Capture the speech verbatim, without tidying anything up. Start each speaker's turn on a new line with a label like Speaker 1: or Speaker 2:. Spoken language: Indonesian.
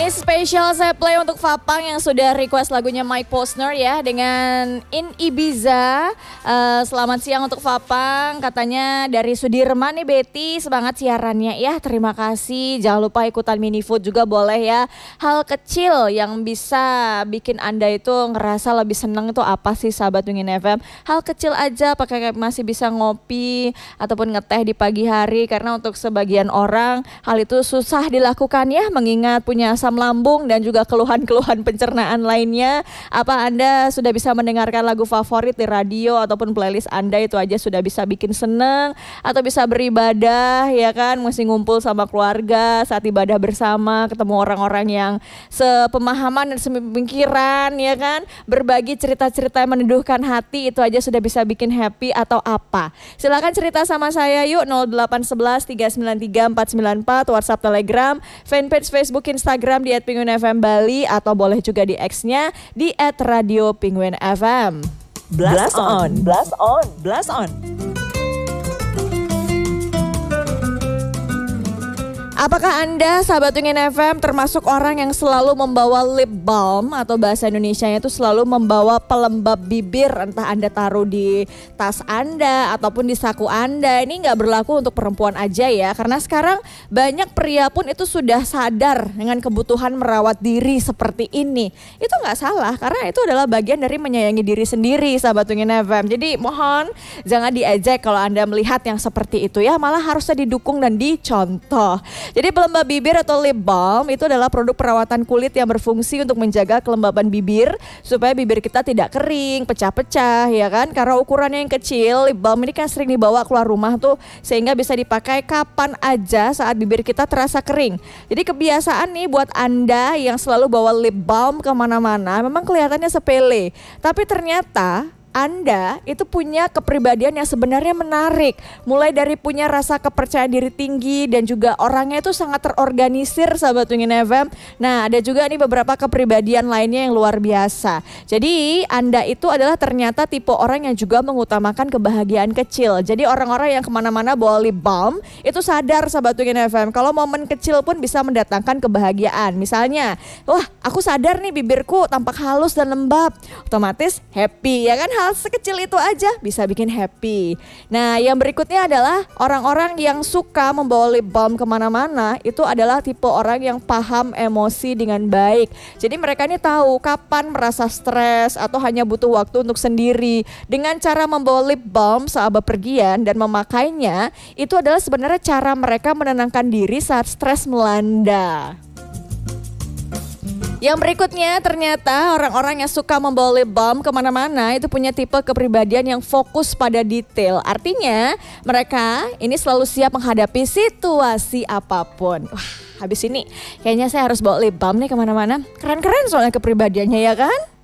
Speaker 1: Ini spesial saya play untuk Fapang yang sudah request lagunya Mike Posner ya dengan In Ibiza. Uh, selamat siang untuk Fapang, katanya dari Sudirman nih Betty, semangat siarannya ya, terima kasih. Jangan lupa ikutan mini food juga boleh ya. Hal kecil yang bisa bikin Anda itu ngerasa lebih seneng itu apa sih sahabat Wingin F M? Hal kecil aja, pakai masih bisa ngopi ataupun ngeteh di pagi hari, karena untuk sebagian orang hal itu susah dilakukan ya, mengingat punya asam lambung dan juga keluhan-keluhan pencernaan lainnya. Apa Anda sudah bisa mendengarkan lagu favorit di radio ataupun playlist Anda, itu aja sudah bisa bikin seneng, atau bisa beribadah ya kan, mesti ngumpul sama keluarga saat ibadah bersama, ketemu orang-orang yang sepemahaman dan sepemikiran ya kan, berbagi cerita-cerita yang meneduhkan hati, itu aja sudah bisa bikin happy atau apa. Silakan cerita sama saya yuk, nol delapan satu satu tiga sembilan tiga empat sembilan empat, WhatsApp, Telegram, fanpage Facebook, Instagram di et penguin f m bali, atau boleh juga di X-nya di et radio penguin f m.
Speaker 2: Blast on, blast on, blast on.
Speaker 1: Apakah Anda sahabat Wingin F M termasuk orang yang selalu membawa lip balm, atau bahasa Indonesianya itu selalu membawa pelembab bibir, entah Anda taruh di tas Anda ataupun di saku Anda? Ini nggak berlaku untuk perempuan aja ya, karena sekarang banyak pria pun itu sudah sadar dengan kebutuhan merawat diri seperti ini. Itu nggak salah, karena itu adalah bagian dari menyayangi diri sendiri sahabat Wingin F M. Jadi mohon jangan diejek kalau Anda melihat yang seperti itu ya, malah harusnya didukung dan dicontoh. Jadi pelembab bibir atau lip balm itu adalah produk perawatan kulit yang berfungsi untuk menjaga kelembaban bibir supaya bibir kita tidak kering, pecah-pecah ya kan. Karena ukurannya yang kecil, lip balm ini kan sering dibawa keluar rumah tuh, sehingga bisa dipakai kapan aja saat bibir kita terasa kering. Jadi kebiasaan nih buat Anda yang selalu bawa lip balm kemana-mana, memang kelihatannya sepele, tapi ternyata Anda itu punya kepribadian yang sebenarnya menarik. Mulai dari punya rasa kepercayaan diri tinggi dan juga orangnya itu sangat terorganisir sahabat Wingin F M. Nah, ada juga nih beberapa kepribadian lainnya yang luar biasa. Jadi Anda itu adalah ternyata tipe orang yang juga mengutamakan kebahagiaan kecil. Jadi orang-orang yang kemana-mana bawa lip balm itu sadar sahabat Wingin F M, kalau momen kecil pun bisa mendatangkan kebahagiaan. Misalnya, wah aku sadar nih bibirku tampak halus dan lembab, otomatis happy ya kan. Hal sekecil itu aja bisa bikin happy. Nah, yang berikutnya adalah orang-orang yang suka membawa lip balm kemana-mana, itu adalah tipe orang yang paham emosi dengan baik. Jadi mereka ini tahu kapan merasa stres atau hanya butuh waktu untuk sendiri. Dengan cara membawa lip balm saat bepergian dan memakainya, itu adalah sebenarnya cara mereka menenangkan diri saat stres melanda. Yang berikutnya ternyata orang-orang yang suka membawa lip balm kemana-mana itu punya tipe kepribadian yang fokus pada detail. Artinya mereka ini selalu siap menghadapi situasi apapun. Wah, habis ini kayaknya saya harus bawa lip balm nih kemana-mana. Keren-keren soalnya kepribadiannya ya kan?